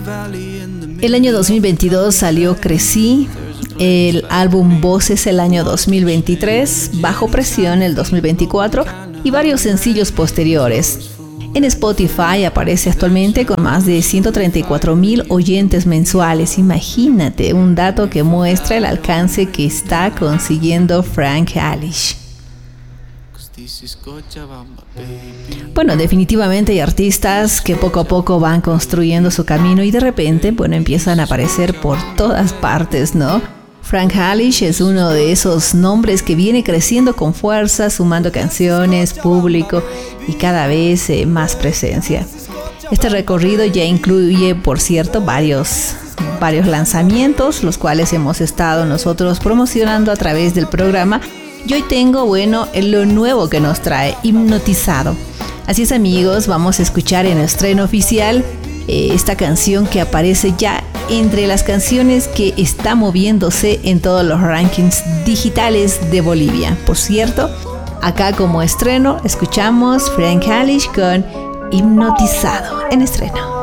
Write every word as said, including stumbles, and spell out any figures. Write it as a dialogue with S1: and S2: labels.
S1: El año dos mil veintidós salió Crecí, el álbum Voces el año dos mil veintitrés, Bajo Presión el dos mil veinticuatro y varios sencillos posteriores. En Spotify aparece actualmente con más de ciento treinta y cuatro mil oyentes mensuales. Imagínate, un dato que muestra el alcance que está consiguiendo Frank Eilish. Bueno, definitivamente hay artistas que poco a poco van construyendo su camino y de repente, bueno, empiezan a aparecer por todas partes, ¿no? Frank Eilish es uno de esos nombres que viene creciendo con fuerza, sumando canciones, público y cada vez eh, más presencia. Este recorrido ya incluye, por cierto, varios, varios lanzamientos, los cuales hemos estado nosotros promocionando a través del programa. Y hoy tengo, bueno, lo nuevo que nos trae, Hipnotizado. Así es, amigos, vamos a escuchar en estreno oficial eh, esta canción que aparece ya entre las canciones que está moviéndose en todos los rankings digitales de Bolivia. Por cierto, acá como estreno escuchamos Frank Eilish con Hipnotizado en estreno.